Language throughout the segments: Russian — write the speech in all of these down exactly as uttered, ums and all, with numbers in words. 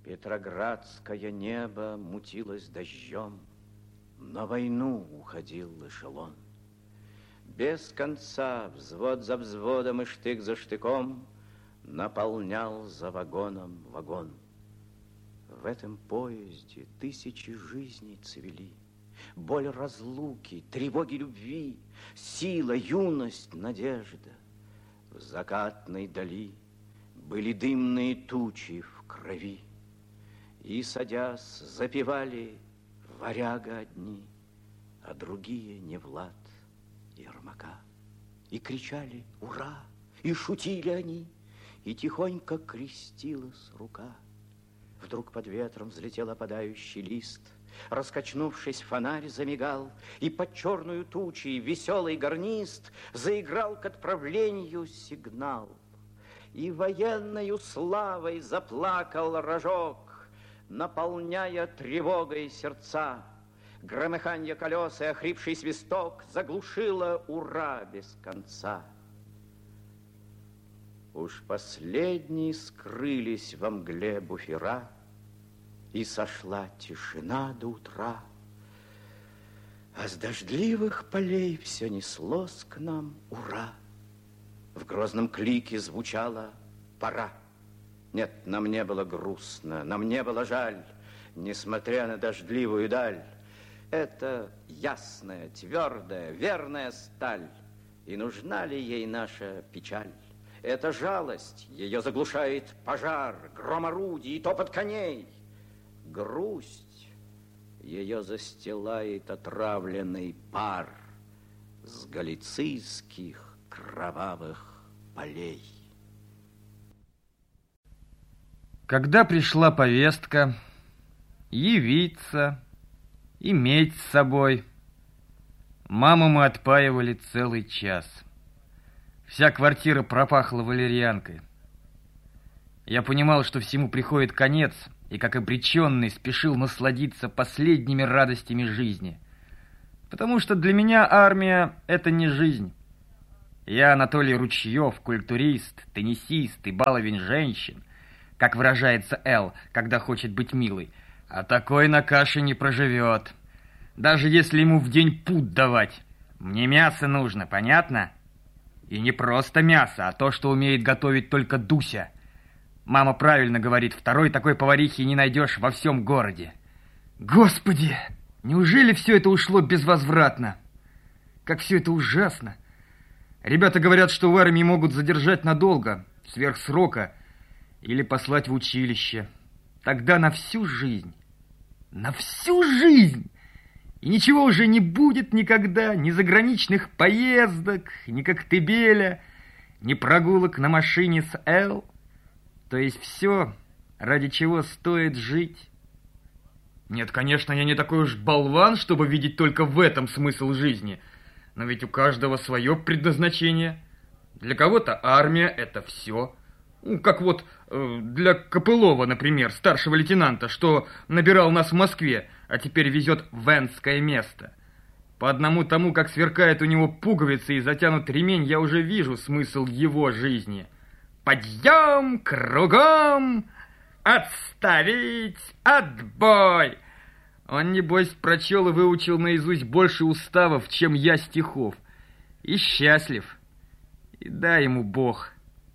Петроградское небо мутилось дождем, на войну уходил эшелон. Без конца, взвод за взводом и штык за штыком, наполнял за вагоном вагон. В этом поезде тысячи жизней цвели, боль разлуки, тревоги любви, сила, юность, надежда. В закатной дали были дымные тучи в крови, и, садясь, запевали варяга одни, а другие не Влад Ермака. И кричали «Ура!», и шутили они, и тихонько крестилась рука. Вдруг под ветром взлетел опадающий лист, раскачнувшись, фонарь замигал, и под черную тучей веселый гарнист заиграл к отправлению сигнал. И военною славой заплакал рожок, наполняя тревогой сердца. Громыханье колес и охрипший свисток заглушило «Ура!» без конца. Уж последние скрылись во мгле буфера, и сошла тишина до утра, а с дождливых полей все неслось к нам «Ура!». В грозном клике звучало «Пора!». Нет, нам не было грустно, нам не было жаль, несмотря на дождливую даль. Это ясная, твердая, верная сталь, и нужна ли ей наша печаль? Это жалость, ее заглушает пожар, гром орудий и топот коней. Грусть, ее застилает отравленный пар с галицийских кровавых полей. Когда пришла повестка явиться, иметь с собой, маму мы отпаивали целый час. Вся квартира пропахла валерьянкой. Я понимал, что всему приходит конец, и как обреченный спешил насладиться последними радостями жизни. Потому что для меня армия — это не жизнь. Я Анатолий Ручьев, культурист, теннисист и баловень женщин, как выражается Эл, когда хочет быть милой, а такой на каше не проживет. Даже если ему в день пуд давать. Мне мясо нужно, понятно? И не просто мясо, а то, что умеет готовить только Дуся. Мама правильно говорит, второй такой поварихи не найдешь во всем городе. Господи, неужели все это ушло безвозвратно? Как все это ужасно. Ребята говорят, что в армии могут задержать надолго, сверх срока, или послать в училище. Тогда на всю жизнь. На всю жизнь! И ничего уже не будет никогда, ни заграничных поездок, ни коктебеля, ни прогулок на машине с Эл. То есть все, ради чего стоит жить. Нет, конечно, я не такой уж болван, чтобы видеть только в этом смысл жизни. Но ведь у каждого свое предназначение. Для кого-то армия — это все. Ну, как вот э, для Копылова, например, старшего лейтенанта, что набирал нас в Москве, а теперь везет в Энское место. По одному тому, как сверкает у него пуговицы и затянут ремень, я уже вижу смысл его жизни. Подъем кругом, отставить, отбой. Он, небось, прочел и выучил наизусть больше уставов, чем я стихов. И счастлив. И дай ему Бог.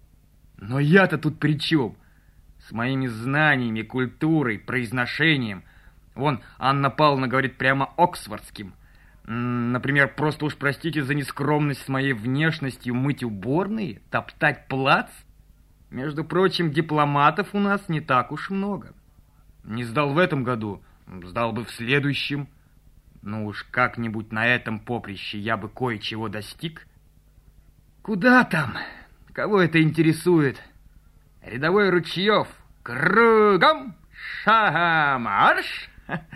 Но я-то тут при чем? С моими знаниями, культурой, произношением. Вон, Анна Павловна говорит прямо оксфордским. Например, просто уж простите за нескромность с моей внешностью мыть уборные, топтать плац. Между прочим, дипломатов у нас не так уж много. Не сдал в этом году, сдал бы в следующем. Ну уж как-нибудь на этом поприще я бы кое-чего достиг. Куда там? Кого это интересует? Рядовой Ручьев, кругом, шагом марш!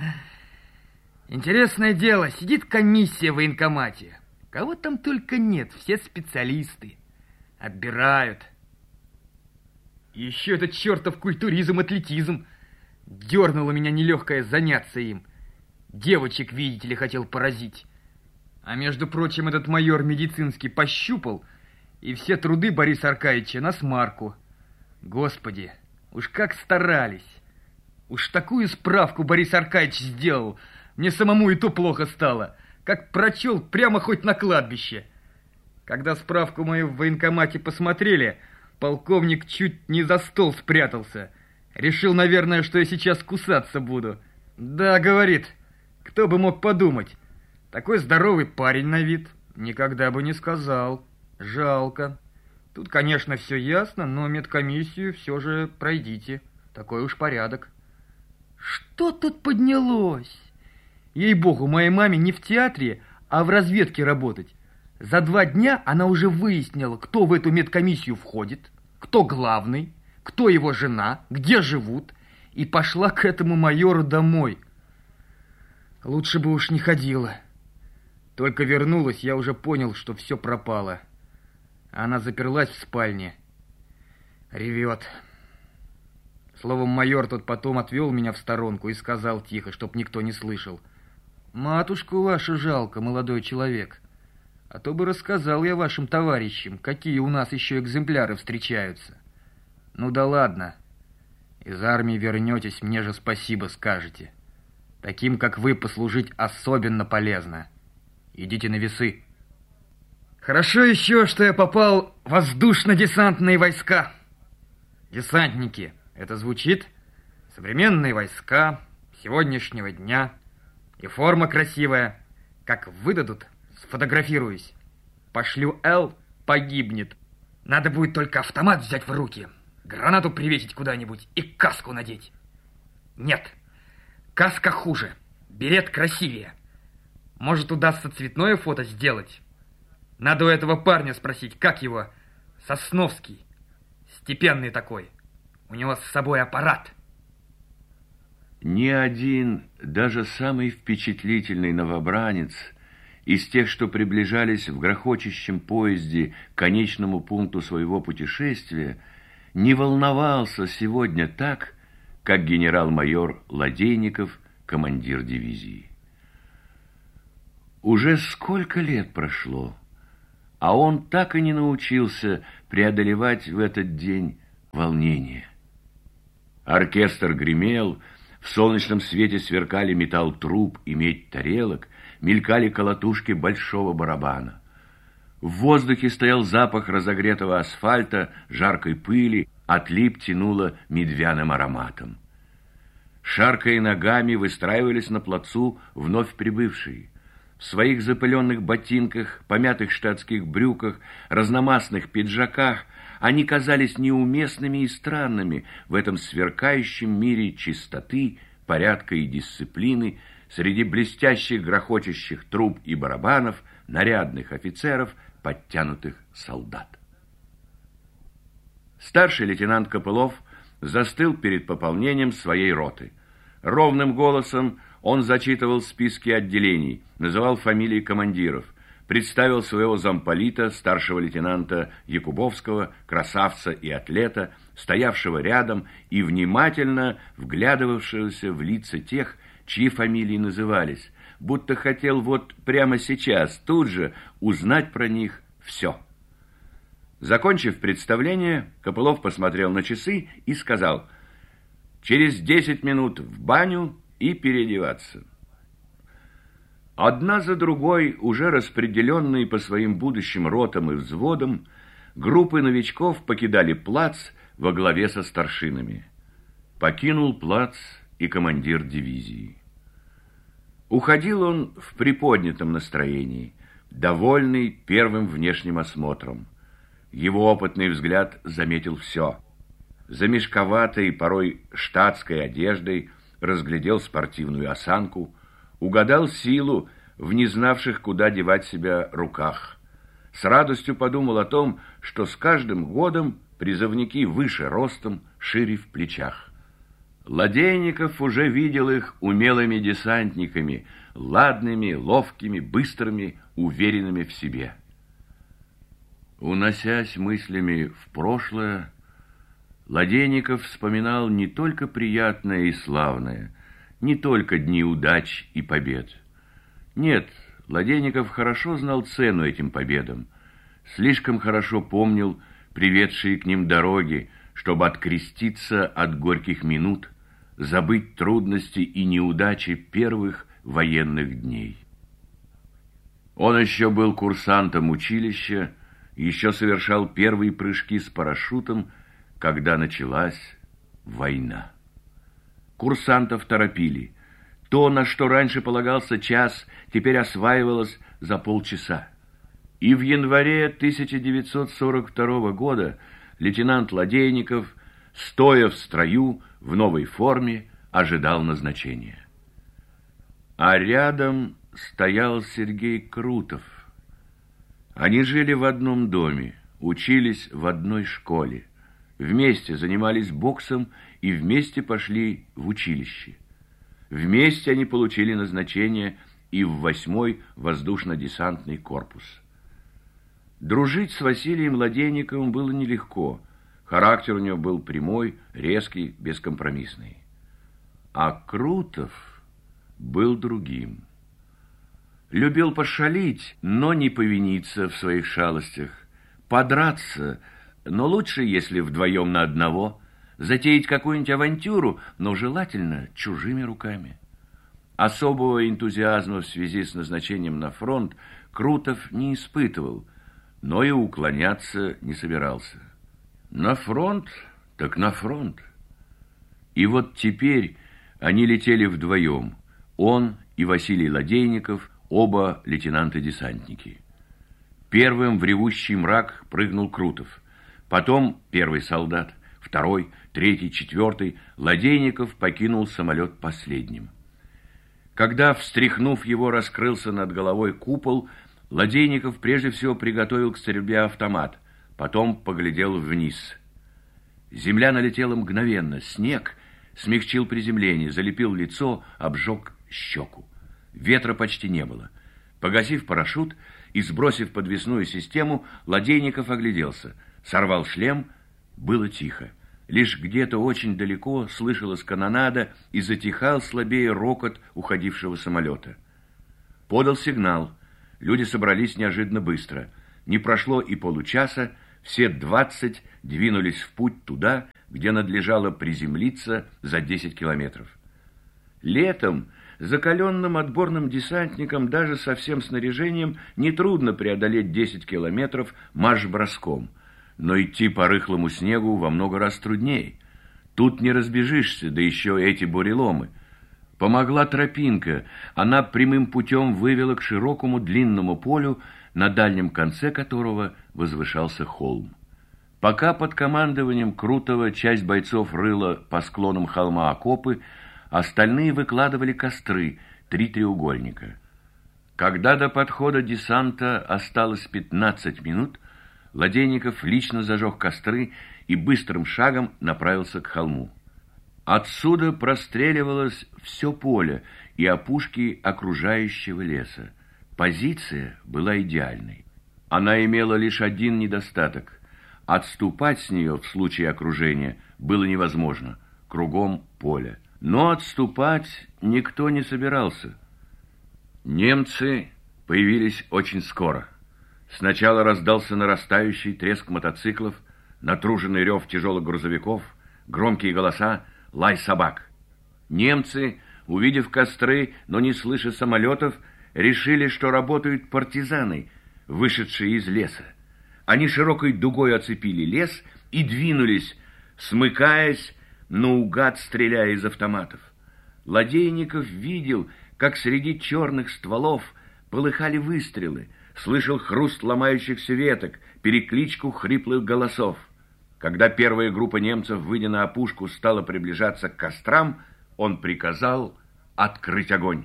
Интересное дело, сидит комиссия в военкомате. Кого там только нет, все специалисты. Отбирают. Еще этот чертов культуризм-атлетизм. Дернуло меня нелегкое заняться им. Девочек, видите ли, хотел поразить. А между прочим, этот майор медицинский пощупал, и все труды Бориса Аркадьевича на смарку. Господи, уж как старались. Уж такую справку Борис Аркадьевич сделал. Мне самому и то плохо стало. Как прочел, прямо хоть на кладбище. Когда справку мою в военкомате посмотрели, полковник чуть не за стол спрятался. Решил, наверное, что я сейчас кусаться буду. Да, говорит, кто бы мог подумать. Такой здоровый парень на вид. Никогда бы не сказал. Жалко. Тут, конечно, все ясно, но медкомиссию все же пройдите. Такой уж порядок. Что тут поднялось? Ей-богу, моей маме не в театре, а в разведке работать. За два дня она уже выяснила, кто в эту медкомиссию входит, кто главный, кто его жена, где живут, и пошла к этому майору домой. Лучше бы уж не ходила. Только вернулась, я уже понял, что все пропало. Она заперлась в спальне. Ревет. Словом, майор тот потом отвел меня в сторонку и сказал тихо, чтоб никто не слышал. «Матушку вашу жалко, молодой человек. А то бы рассказал я вашим товарищам, какие у нас еще экземпляры встречаются. Ну да ладно. Из армии вернетесь, мне же спасибо скажете. Таким, как вы, послужить особенно полезно. Идите на весы». Хорошо еще, что я попал в воздушно-десантные войска. Десантники. Это звучит? Современные войска сегодняшнего дня. И форма красивая. Как выдадут, сфотографируюсь. Пошлю Л, погибнет. Надо будет только автомат взять в руки, гранату привесить куда-нибудь и каску надеть. Нет, каска хуже, берет красивее. Может, удастся цветное фото сделать? Надо у этого парня спросить, как его? Сосновский. Степенный такой. У него с собой аппарат. Ни один, даже самый впечатлительный новобранец из тех, что приближались в грохочущем поезде к конечному пункту своего путешествия, не волновался сегодня так, как генерал-майор Ладейников, командир дивизии. Уже сколько лет прошло, а он так и не научился преодолевать в этот день волнение. Оркестр гремел, в солнечном свете сверкали металл труб и медь тарелок, мелькали колотушки большого барабана. В воздухе стоял запах разогретого асфальта, жаркой пыли, от лип тянуло медвяным ароматом. Шаркая ногами, выстраивались на плацу вновь прибывшие. В своих запыленных ботинках, помятых штатских брюках, разномастных пиджаках они казались неуместными и странными в этом сверкающем мире чистоты, порядка и дисциплины, среди блестящих грохочущих труб и барабанов, нарядных офицеров, подтянутых солдат. Старший лейтенант Копылов застыл перед пополнением своей роты. Ровным голосом он зачитывал списки отделений, называл фамилии командиров, представил своего замполита, старшего лейтенанта Якубовского, красавца и атлета, стоявшего рядом и внимательно вглядывавшегося в лица тех, чьи фамилии назывались, будто хотел вот прямо сейчас, тут же, узнать про них все. Закончив представление, Копылов посмотрел на часы и сказал: «Через десять минут в баню и переодеваться». Одна за другой, уже распределенные по своим будущим ротам и взводам, группы новичков покидали плац во главе со старшинами. Покинул плац и командир дивизии. Уходил он в приподнятом настроении, довольный первым внешним осмотром. Его опытный взгляд заметил все. За мешковатой, порой штатской одеждой разглядел спортивную осанку, угадал силу в незнавших, куда девать себя руках. С радостью подумал о том, что с каждым годом призывники выше ростом, шире в плечах. Ладейников уже видел их умелыми десантниками, ладными, ловкими, быстрыми, уверенными в себе. Уносясь мыслями в прошлое, Ладейников вспоминал не только приятное и славное, не только дни удач и побед. Нет, Ладейников хорошо знал цену этим победам, слишком хорошо помнил приведшие к ним дороги, чтобы откреститься от горьких минут, забыть трудности и неудачи первых военных дней. Он еще был курсантом училища, еще совершал первые прыжки с парашютом, когда началась война. Курсантов торопили. То, на что раньше полагался час, теперь осваивалось за полчаса. И в январе тысяча девятьсот сорок второго года лейтенант Ладейников, стоя в строю, в новой форме, ожидал назначения. А рядом стоял Сергей Крутов. Они жили в одном доме, учились в одной школе, вместе занимались боксом и вместе пошли в училище. Вместе они получили назначение и в восьмой воздушно-десантный корпус. Дружить с Василием Ладейниковым было нелегко. Характер у него был прямой, резкий, бескомпромиссный. А Крутов был другим. Любил пошалить, но не повиниться в своих шалостях, подраться, но лучше, если вдвоем на одного, затеять какую-нибудь авантюру, но желательно чужими руками. Особого энтузиазма в связи с назначением на фронт Крутов не испытывал, но и уклоняться не собирался. На фронт, так на фронт. И вот теперь они летели вдвоем, он и Василий Ладейников, оба лейтенанты-десантники. Первым в ревущий мрак прыгнул Крутов, потом первый солдат, второй, третий, четвертый, Ладейников покинул самолет последним. Когда, встряхнув его, раскрылся над головой купол, Ладейников прежде всего приготовил к стрельбе автомат, потом поглядел вниз. Земля налетела мгновенно, снег смягчил приземление, залепил лицо, обжег щеку. Ветра почти не было. Погасив парашют и сбросив подвесную систему, Ладейников огляделся, сорвал шлем, было тихо. Лишь где-то очень далеко слышалась канонада и затихал слабее рокот уходившего самолета. Подал сигнал. Люди собрались неожиданно быстро. Не прошло и получаса, все двадцать двинулись в путь туда, где надлежало приземлиться за десять километров. Летом закаленным отборным десантникам даже со всем снаряжением нетрудно преодолеть десять километров марш-броском, но идти по рыхлому снегу во много раз труднее. Тут не разбежишься, да еще эти буреломы. Помогла тропинка, она прямым путем вывела к широкому длинному полю, на дальнем конце которого возвышался холм. Пока под командованием Крутова часть бойцов рыла по склонам холма окопы, остальные выкладывали костры, три треугольника. Когда до подхода десанта осталось пятнадцать минут, Ладейников лично зажег костры и быстрым шагом направился к холму. Отсюда простреливалось все поле и опушки окружающего леса. Позиция была идеальной. Она имела лишь один недостаток. Отступать с нее в случае окружения было невозможно. Кругом поле. Но отступать никто не собирался. Немцы появились очень скоро. Сначала раздался нарастающий треск мотоциклов, натруженный рев тяжелых грузовиков, громкие голоса, лай собак. Немцы, увидев костры, но не слыша самолетов, решили, что работают партизаны, вышедшие из леса. Они широкой дугой оцепили лес и двинулись, смыкаясь, наугад стреляя из автоматов. Ладейников видел, как среди черных стволов полыхали выстрелы, слышал хруст ломающихся веток, перекличку хриплых голосов. Когда первая группа немцев, выйдя на опушку, стала приближаться к кострам, он приказал открыть огонь.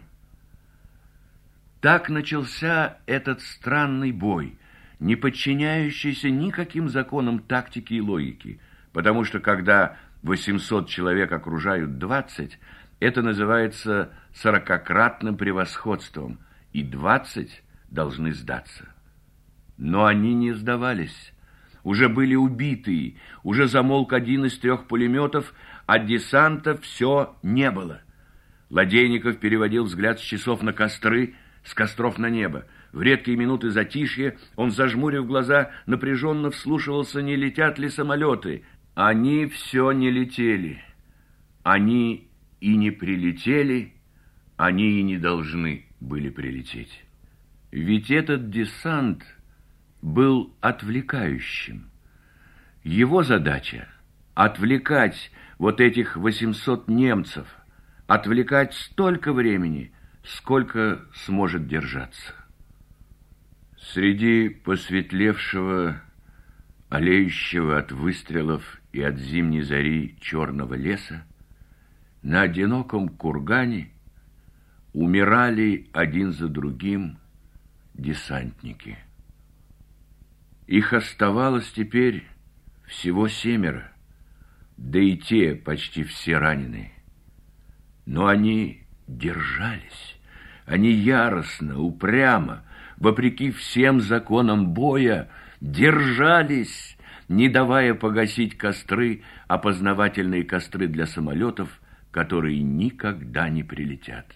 Так начался этот странный бой, не подчиняющийся никаким законам тактики и логики, потому что когда восемьсот человек окружают двадцать, это называется сорокакратным превосходством, и двадцать должны сдаться. Но они не сдавались. Уже были убиты, уже замолк один из трех пулеметов, а десанта все не было. Ладейников переводил взгляд с часов на костры, с костров на небо. В редкие минуты затишья он, зажмурив глаза, напряженно вслушивался, не летят ли самолеты. Они все не летели. Они и не прилетели, они и не должны были прилететь. Ведь этот десант был отвлекающим. Его задача — отвлекать вот этих восемьсот немцев, отвлекать столько времени, сколько сможет держаться. Среди посветлевшего, олеющего от выстрелов и от зимней зари черного леса на одиноком кургане умирали один за другим десантники. Их оставалось теперь всего семеро, да и те почти все раненые. Но они держались, они яростно, упрямо, вопреки всем законам боя, держались, не давая погасить костры, опознавательные костры для самолетов, которые никогда не прилетят.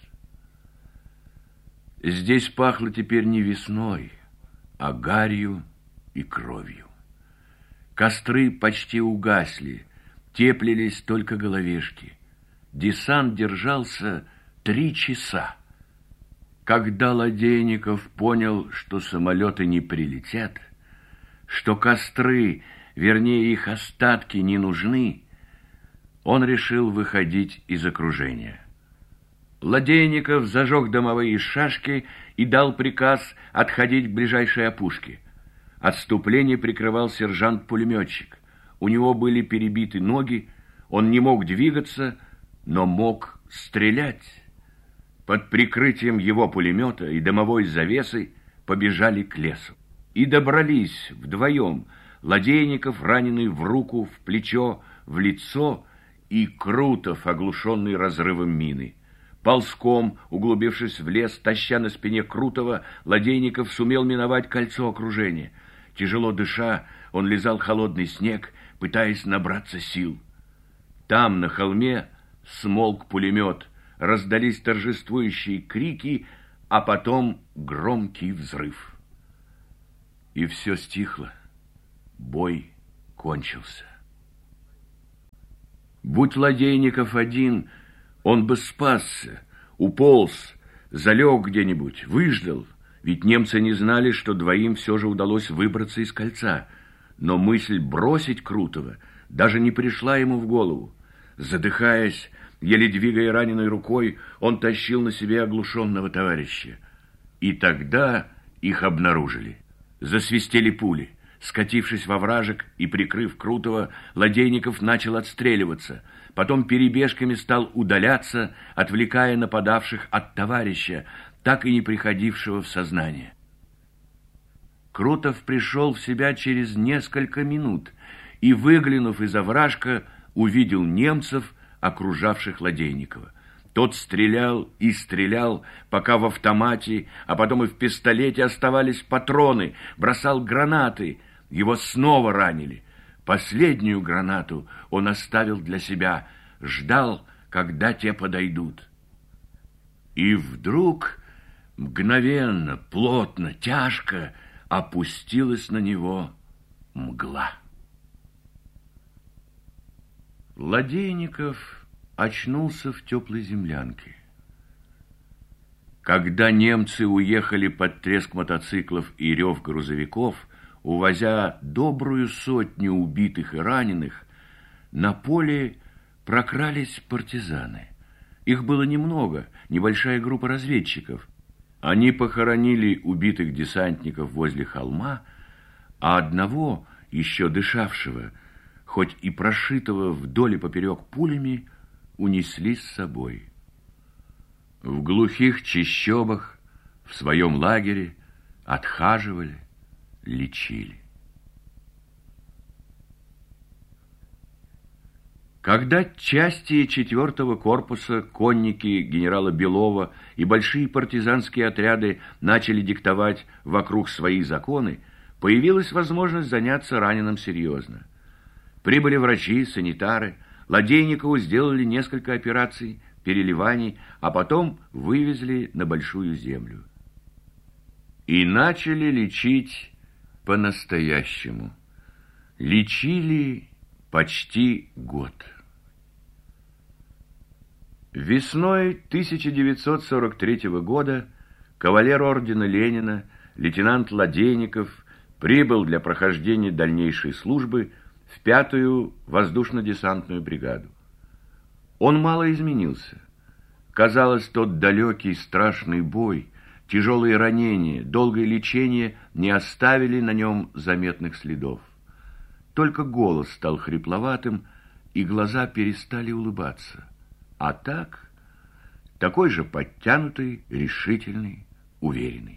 Здесь пахло теперь не весной, а гарью и кровью. Костры почти угасли, теплились только головешки. Десант держался три часа. Когда Ладейников понял, что самолеты не прилетят, что костры, вернее их остатки, не нужны, он решил выходить из окружения. Ладейников зажег дымовые шашки и дал приказ отходить к ближайшей опушке. Отступление прикрывал сержант-пулеметчик. У него были перебиты ноги, он не мог двигаться, но мог стрелять. Под прикрытием его пулемета и дымовой завесой побежали к лесу. И добрались вдвоем, Ладейников, раненый в руку, в плечо, в лицо, и Крутов, оглушенный разрывом мины. Ползком, углубившись в лес, таща на спине Крутова, Ладейников сумел миновать кольцо окружения. Тяжело дыша, он лизал холодный снег, пытаясь набраться сил. Там, на холме, смолк пулемет, раздались торжествующие крики, а потом громкий взрыв. И все стихло. Бой кончился. Будь Ладейников один, он бы спасся, уполз, залег где-нибудь, выждал, ведь немцы не знали, что двоим все же удалось выбраться из кольца. Но мысль бросить Крутова даже не пришла ему в голову. Задыхаясь, еле двигая раненой рукой, он тащил на себе оглушенного товарища. И тогда их обнаружили. Засвистели пули. Скатившись во вражек и прикрыв Крутого, Ладейников начал отстреливаться. Потом перебежками стал удаляться, отвлекая нападавших от товарища, так и не приходившего в сознание. Крутов пришел в себя через несколько минут и, выглянув из овражка, увидел немцев, окружавших Ладейникова. Тот стрелял и стрелял, пока в автомате, а потом и в пистолете оставались патроны, бросал гранаты. Его снова ранили. Последнюю гранату он оставил для себя, ждал, когда те подойдут. И вдруг, мгновенно, плотно, тяжко опустилась на него мгла. Ладейников очнулся в теплой землянке. Когда немцы уехали под треск мотоциклов и рев грузовиков, увозя добрую сотню убитых и раненых, на поле прокрались партизаны. Их было немного, небольшая группа разведчиков. Они похоронили убитых десантников возле холма, а одного, еще дышавшего, хоть и прошитого вдоль и поперек пулями, унесли с собой. В глухих чащобах, в своем лагере, отхаживали, лечили. Когда части четвертого корпуса, конники генерала Белова и большие партизанские отряды начали диктовать вокруг свои законы, появилась возможность заняться раненым серьезно. Прибыли врачи, санитары, Ладейникову сделали несколько операций, переливаний, а потом вывезли на Большую Землю. И начали лечить по-настоящему. Лечили почти год. Весной тысяча девятьсот сорок третьего года кавалер ордена Ленина, лейтенант Ладейников, прибыл для прохождения дальнейшей службы в пятую воздушно-десантную бригаду. Он мало изменился. Казалось, тот далекий страшный бой, тяжелые ранения, долгое лечение не оставили на нем заметных следов. Только голос стал хрипловатым, и глаза перестали улыбаться. А так, такой же подтянутый, решительный, уверенный.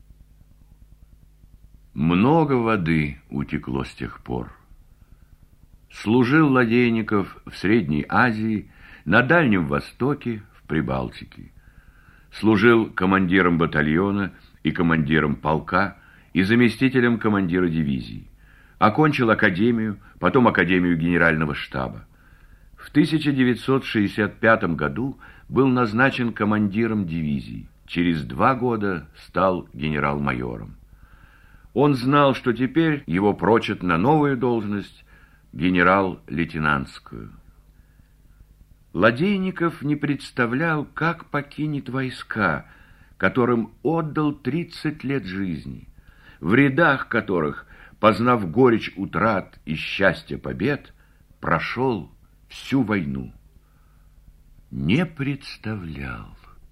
Много воды утекло с тех пор. Служил Ладейников в Средней Азии, на Дальнем Востоке, в Прибалтике. Служил командиром батальона и командиром полка и заместителем командира дивизии. Окончил академию, потом академию генерального штаба. В тысяча девятьсот шестьдесят пятом году был назначен командиром дивизии. Через два года стал генерал-майором. Он знал, что теперь его прочат на новую должность, генерал-лейтенантскую. Ладейников не представлял, как покинет войска, которым отдал тридцать лет жизни, в рядах которых, познав горечь утрат и счастье побед, прошел всю войну. Не представлял.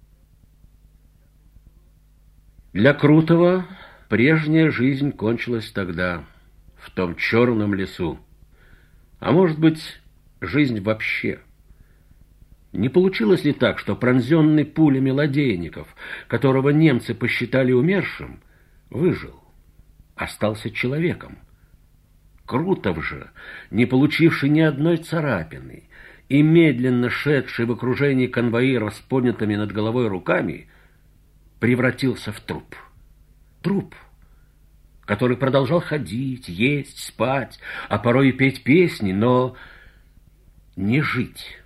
Для Крутого прежняя жизнь кончилась тогда, в том черном лесу. А может быть, жизнь вообще. Не получилось ли так, что пронзенный пулями Ладейников, которого немцы посчитали умершим, выжил, остался человеком? Крутов же, не получивший ни одной царапины и медленно шедший в окружении конвоиров с поднятыми над головой руками, превратился в труп. Труп, который продолжал ходить, есть, спать, а порой и петь песни, но не жить.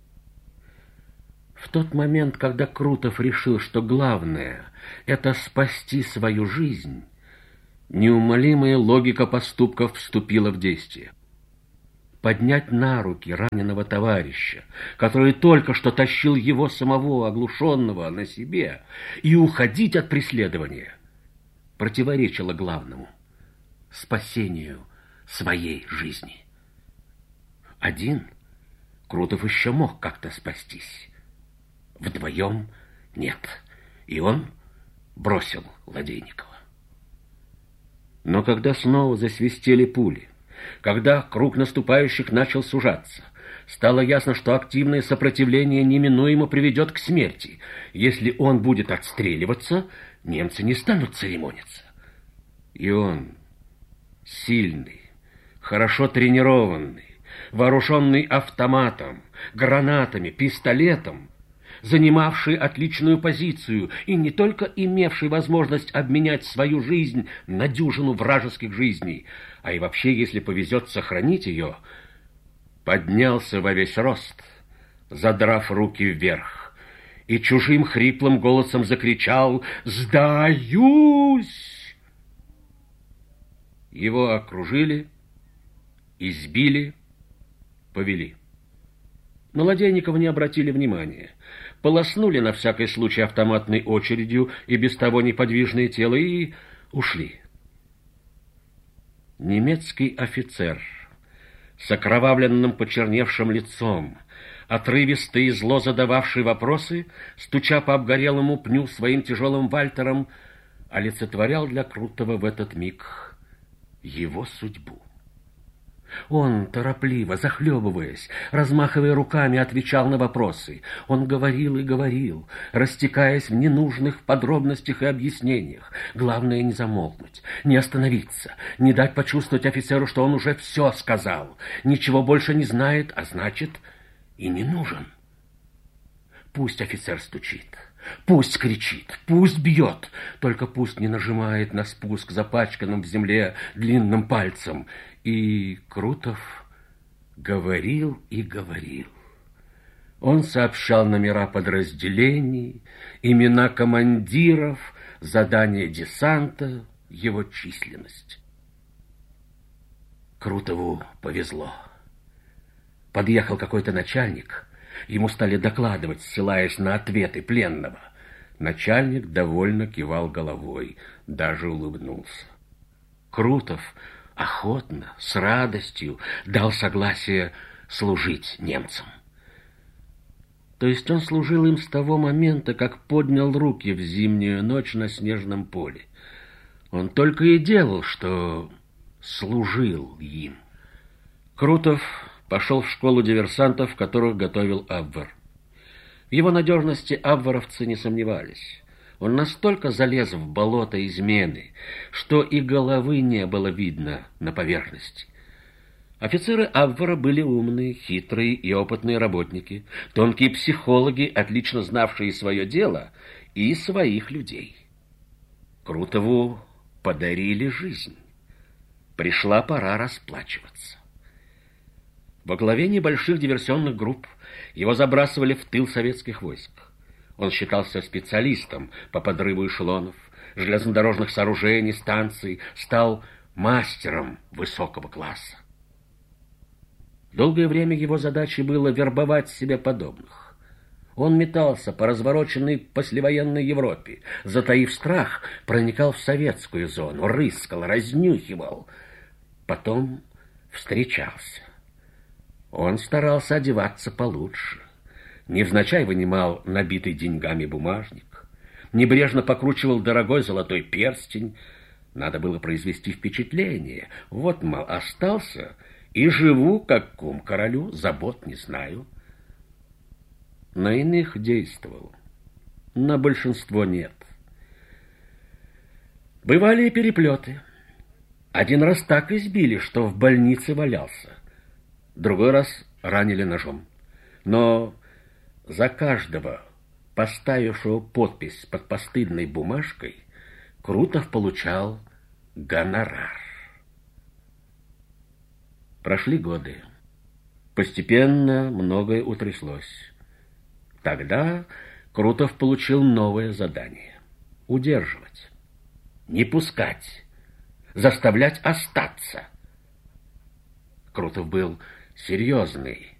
В тот момент, когда Крутов решил, что главное — это спасти свою жизнь, неумолимая логика поступков вступила в действие. Поднять на руки раненого товарища, который только что тащил его самого, оглушенного, на себе, и уходить от преследования противоречило главному — спасению своей жизни. Один Крутов еще мог как-то спастись. Вдвоем нет, и он бросил Ладейникова. Но когда снова засвистели пули, когда круг наступающих начал сужаться, стало ясно, что активное сопротивление неминуемо приведет к смерти. Если он будет отстреливаться, немцы не станут церемониться. И он, сильный, хорошо тренированный, вооруженный автоматом, гранатами, пистолетом, занимавший отличную позицию и не только имевший возможность обменять свою жизнь на дюжину вражеских жизней, а и вообще, если повезет, сохранить ее, поднялся во весь рост, задрав руки вверх, и чужим хриплым голосом закричал: «Сдаюсь!». Его окружили, избили, повели. На Ладейникова не обратили внимания. Полоснули на всякий случай автоматной очередью и без того неподвижное тело и ушли. Немецкий офицер с окровавленным почерневшим лицом, отрывисто и зло задававший вопросы, стуча по обгорелому пню своим тяжелым вальтером, олицетворял для Крутого в этот миг его судьбу. Он, торопливо, захлебываясь, размахивая руками, отвечал на вопросы. Он говорил и говорил, растекаясь в ненужных подробностях и объяснениях. Главное — не замолкнуть, не остановиться, не дать почувствовать офицеру, что он уже все сказал, ничего больше не знает, а значит, и не нужен. Пусть офицер стучит, пусть кричит, пусть бьет, только пусть не нажимает на спуск запачканным в земле длинным пальцем. И Крутов говорил и говорил. Он сообщал номера подразделений, имена командиров, задания десанта, его численность. Крутову повезло. Подъехал какой-то начальник, Ему стали докладывать, ссылаясь на ответы пленного. Начальник довольно кивал головой, даже улыбнулся. Крутов охотно, с радостью дал согласие служить немцам. То есть он служил им с того момента, как поднял руки в зимнюю ночь на снежном поле. Он только и делал, что служил им. Крутов пошел в школу диверсантов, которых готовил Абвер. В его надежности абверовцы не сомневались. Он настолько залез в болото измены, что и головы не было видно на поверхности. Офицеры Абвера были умные, хитрые и опытные работники, тонкие психологи, отлично знавшие свое дело и своих людей. Крутову подарили жизнь. Пришла пора расплачиваться. Во главе небольших диверсионных групп его забрасывали в тыл советских войск. Он считался специалистом по подрыву эшелонов, железнодорожных сооружений, станций, стал мастером высокого класса. Долгое время его задачей было вербовать себе подобных. Он метался по развороченной послевоенной Европе, затаив страх, проникал в советскую зону, рыскал, разнюхивал, потом встречался. Он старался одеваться получше, невзначай вынимал набитый деньгами бумажник, небрежно покручивал дорогой золотой перстень. Надо было произвести впечатление. Вот, мол, остался и живу, как кум королю, забот не знаю. На иных действовал, на большинство нет. Бывали и переплеты. Один раз так избили, что в больнице валялся. Другой раз ранили ножом. Но за каждого, поставившего подпись под постыдной бумажкой, Крутов получал гонорар. Прошли годы. Постепенно многое утряслось. Тогда Крутов получил новое задание — удерживать, не пускать, заставлять остаться. Крутов был серьезный,